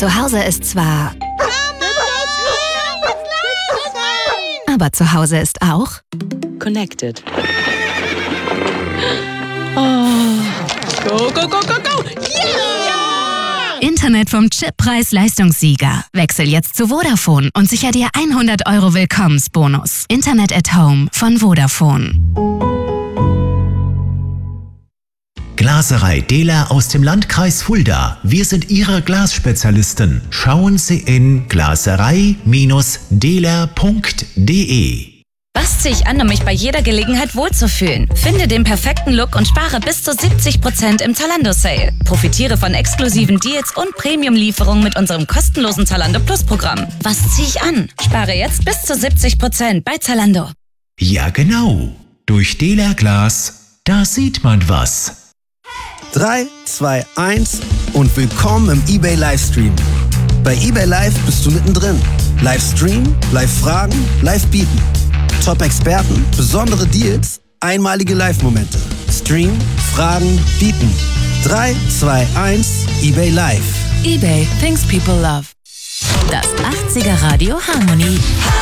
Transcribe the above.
Zu Hause ist zwar... Aber zu Hause ist auch... Connected. Oh. Go, go, go, go, go! Yeah! Internet vom Chip Preis-Leistungssieger. Wechsel jetzt zu Vodafone und sicher dir 100 € Willkommensbonus. Internet at Home von Vodafone. Glaserei Dehler aus dem Landkreis Fulda. Wir sind Ihre Glasspezialisten. Schauen Sie in glaserei-dehler.de. Was ziehe ich an, um mich bei jeder Gelegenheit wohlzufühlen? Finde den perfekten Look und spare bis zu 70% im Zalando-Sale. Profitiere von exklusiven Deals und Premium-Lieferungen mit unserem kostenlosen Zalando Plus-Programm. Was ziehe ich an? Spare jetzt bis zu 70% bei Zalando. Ja, genau. Durch Dehler Glas, da sieht man was. 3, 2, 1 und willkommen im eBay Livestream. Bei eBay Live bist du mittendrin. Livestream, Live-Fragen, Live-Bieten. Top-Experten, besondere Deals, einmalige Live-Momente. Stream, Fragen, Bieten. 3, 2, 1, eBay Live. eBay, things people love. Das 80er Radio Harmony.